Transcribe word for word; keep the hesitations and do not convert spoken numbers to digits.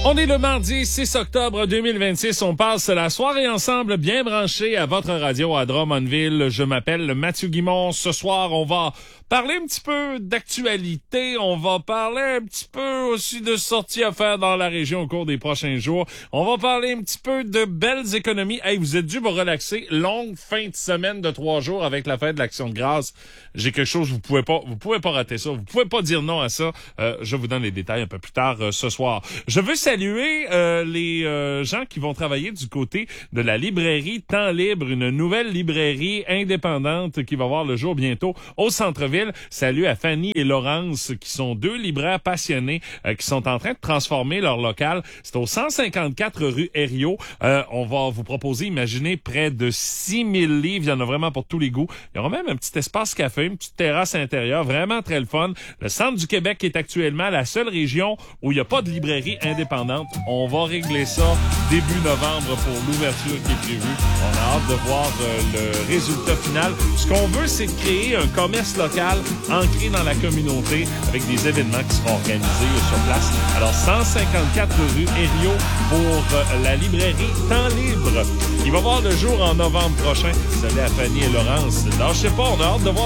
On est le mardi six octobre deux mille vingt-six. On passe la soirée ensemble, bien branchés à votre radio à Drummondville. Je m'appelle Mathieu Guimond. Ce soir, on va parler un petit peu d'actualité. On va parler un petit peu aussi de sorties à faire dans la région au cours des prochains jours. On va parler un petit peu de belles économies. Hey, vous êtes dû vous relaxer. Longue fin de semaine de trois jours avec la fête de l'Action de grâce. J'ai quelque chose, vous pouvez pas, vous pouvez pas rater ça. Vous pouvez pas dire non à ça. Euh, je vous donne les détails un peu plus tard euh, ce soir. Je veux saluer euh, les euh, gens qui vont travailler du côté de la librairie Temps Libre, une nouvelle librairie indépendante qui va voir le jour bientôt au centre-ville. Salut à Fanny et Laurence qui sont deux libraires passionnés euh, qui sont en train de transformer leur local. C'est au cent cinquante-quatre rue Herriot. Euh, on va vous proposer, imaginez, près de six mille livres. Il y en a vraiment pour tous les goûts. Il y aura même un petit espace café, une petite terrasse intérieure, vraiment très le fun. Le centre du Québec est actuellement la seule région où il n'y a pas de librairie indépendante. On va régler ça début novembre pour l'ouverture qui est prévue. On a hâte de voir euh, le résultat final. Ce qu'on veut, c'est de créer un commerce local ancré dans la communauté avec des événements qui seront organisés sur place. Alors, cent cinquante-quatre rue Herriot pour euh, la librairie Temps Libre. Il va voir le jour en novembre prochain. Salut à Fanny et Laurence. Alors, je sais pas, on a hâte de voir